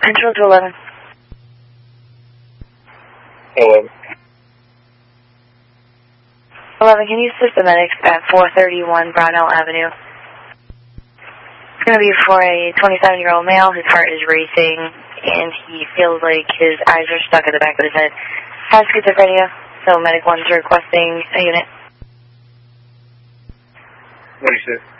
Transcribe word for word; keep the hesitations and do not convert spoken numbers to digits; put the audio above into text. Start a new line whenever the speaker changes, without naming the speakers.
Control to eleven.
eleven.
eleven, can you assist the medics at four thirty-one Brownell Avenue? It's going to be for a twenty-seven-year-old male. His heart is racing, and he feels like his eyes are stuck at the back of his head. Has schizophrenia, so medic one is requesting a unit.
What do you say?